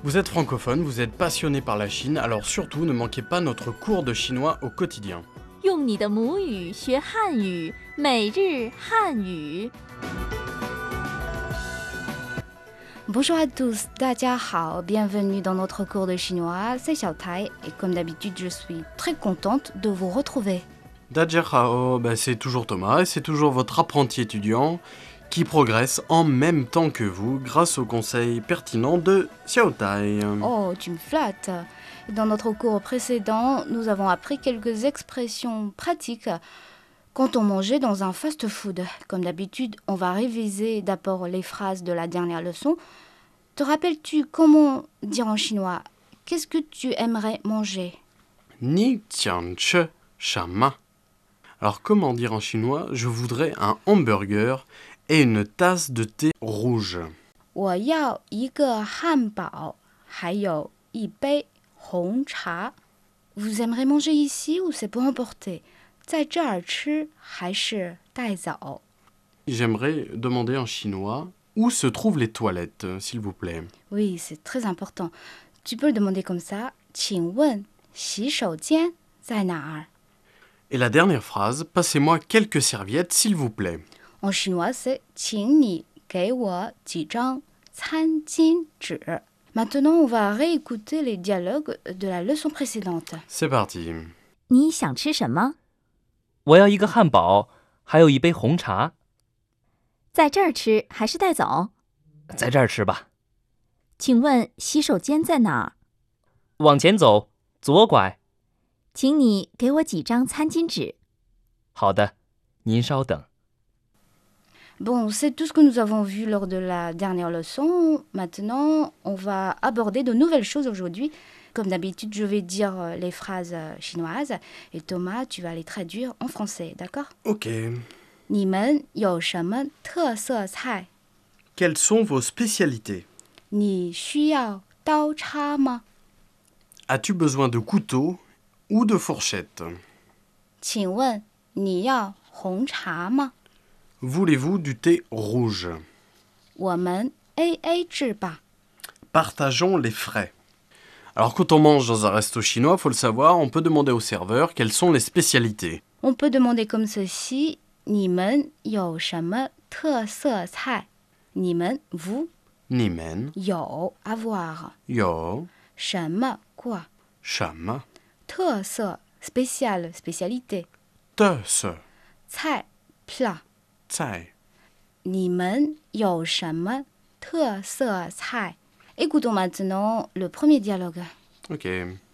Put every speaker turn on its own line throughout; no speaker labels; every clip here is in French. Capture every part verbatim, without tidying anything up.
Vous êtes francophone, vous êtes passionné par la Chine, alors surtout ne manquez pas notre cours de chinois au quotidien.
用你的母语学汉语，每日汉语。
Bonjour à tous, 大家好, bienvenue dans notre cours de chinois, c'est Xiao Tai et comme d'habitude je suis très contente de vous retrouver.
Dajiahao, ben c'est toujours Thomas et c'est toujours votre apprenti étudiant qui progresse en même temps que vous grâce aux conseils pertinents de Xiao Tai.
Oh, tu me flattes. Dans notre cours précédent, nous avons appris quelques expressions pratiques quand on mangeait dans un fast-food. Comme d'habitude, on va réviser d'abord les phrases de la dernière leçon. Te rappelles-tu comment dire en chinois « Qu'est-ce que tu aimerais manger »
Ni tian che shama. Alors comment dire en chinois « Je voudrais un hamburger et une tasse de thé rouge ».
我要一个汉堡，还有一杯红茶。 Vous aimeriez manger ici ou c'est pour emporter 在这儿吃还是带走
J'aimerais demander en chinois où se trouvent les toilettes, s'il vous plaît.
Oui, c'est très important. Tu peux le demander comme ça. 请问洗手间在哪儿
Et la dernière phrase, passez-moi quelques serviettes, s'il vous plaît.
En chinois, c'est 请你给我几张餐巾纸 Maintenant, on va réécouter les dialogues de la leçon précédente.
C'est parti.
你想吃什么？
我要一个汉堡，还有一杯红茶。
在这儿吃还是带走？
在这儿吃吧。
请问洗手间在哪儿？
往前走，左拐。
请你给我几张餐巾纸。
好的，您稍等。
Bon, c'est tout ce que nous avons vu lors de la dernière leçon. Maintenant, on va aborder de nouvelles choses aujourd'hui. Comme d'habitude, je vais dire les phrases chinoises et Thomas, tu vas les traduire en français, d'accord?
Ok.
你们有什么特色菜?
Quelles sont vos spécialités?
你需要刀叉吗?
As-tu besoin de couteau ou de fourchette?
请问你要红茶吗?
Voulez-vous du thé rouge?
我们 A A 制吧.
Partageons les frais. Alors quand on mange dans un resto chinois, faut le savoir, on peut demander au serveur quelles sont les spécialités.
On peut demander comme ceci. 你们有什么特色菜? 你们 vous,
Nimen,
有 avoir,
yo,
什么 quoi,
sham,
特色 spécial, spécialité,
teus,
菜 plat.
tsai.
你们有什么特色菜? Écoutons maintenant le premier dialogue.
Ok.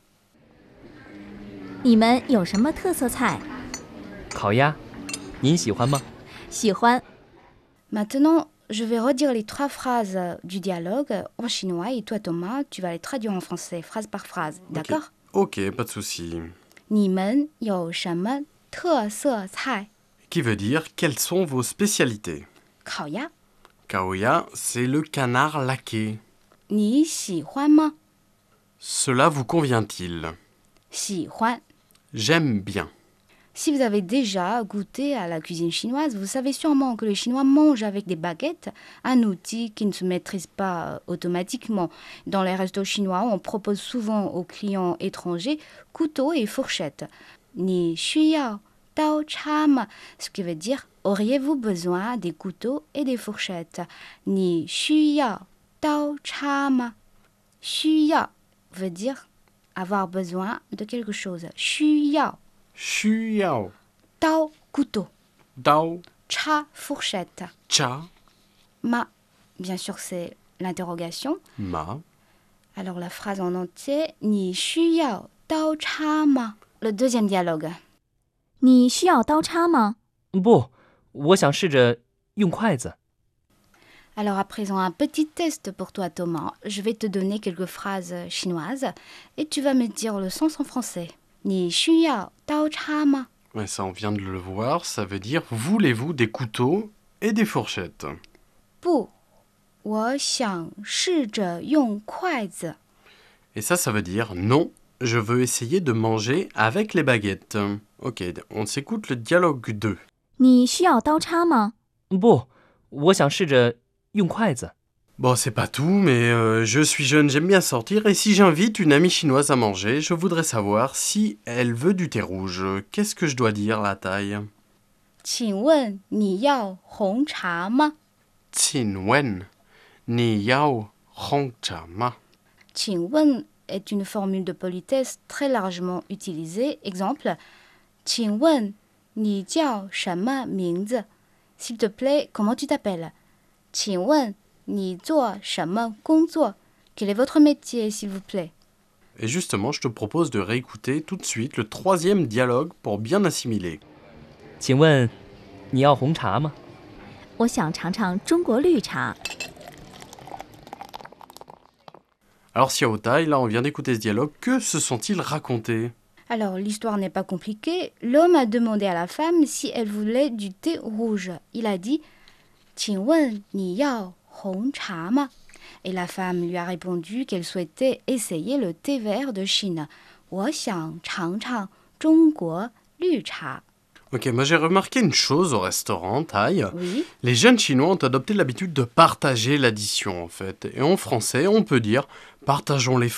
你们有什么特色菜？
烤鸭，您喜欢吗？
喜欢。
Maintenant, je vais redire les trois phrases du dialogue en chinois et toi Thomas, tu vas les traduire en français, phrase par phrase, d'accord?
Ok, pas de souci.
你们有什么特色菜?
Qui veut dire quelles sont vos spécialités?
烤鸭.
Kaoya, c'est le canard laqué.
你喜欢吗?
Cela vous convient-il?
喜欢.
J'aime bien.
Si vous avez déjà goûté à la cuisine chinoise, vous savez sûrement que les Chinois mangent avec des baguettes, un outil qui ne se maîtrise pas automatiquement. Dans les restos chinois, on propose souvent aux clients étrangers couteaux et fourchettes. 你需要刀叉吗? Ce qui veut dire auriez-vous besoin des couteaux et des fourchettes? 你需要刀叉吗? 需要 veut dire avoir besoin de quelque chose. 需要
Xu yao.
Dao, couteau.
Dao.
Cha, fourchette.
Cha.
Ma, bien sûr, c'est l'interrogation.
Ma.
Alors, la phrase en entier. Ni xu yao dao cha ma. Le deuxième dialogue.
你需要刀叉吗？
不，我想试着用筷子。
Alors, à présent, un petit test pour toi, Thomas. Je vais te donner quelques phrases chinoises et tu vas me dire le sens en français. Ni xu yao dao cha ma.
Ouais, ça, on vient de le voir. Ça veut dire voulez-vous des couteaux et des fourchettes?
不，我想试着用筷子。
Et ça, ça veut dire non, je veux essayer de manger avec les baguettes. Ok, on s'écoute le dialogue deux.
你需要刀叉吗？
不，我想试着用筷子。
Bon, c'est pas tout, mais euh, je suis jeune, j'aime bien sortir, et si j'invite une amie chinoise à manger, je voudrais savoir si elle veut du thé rouge. Qu'est-ce que je dois dire, la taille?
请问你要红茶吗？
Xin wen, ni yao hong cha ma.
请问 est une formule de politesse très largement utilisée. Exemple, 请问你叫什么名字？ S'il te plaît, comment tu t'appelles? 请问你做什么工作？ Quel est votre métier, s'il vous plaît?
Et justement, je te propose de réécouter tout de suite le troisième dialogue pour bien assimiler.
请问你要红茶吗？
我想尝尝中国绿茶。
Alors Xiao Tai, là on vient d'écouter ce dialogue, que se sont-ils racontés?
Alors, l'histoire n'est pas compliquée. L'homme a demandé à la femme si elle voulait du thé rouge. Il a dit « 请问你要红茶吗？ » Et la femme lui a répondu qu'elle souhaitait essayer le thé vert de Chine. «我想尝尝中国绿茶。 »
Ok, moi j'ai remarqué une chose au restaurant Thaï.
Oui,
Les jeunes Chinois ont adopté l'habitude de partager l'addition en fait. Et en français, on peut dire « partageons les frais ».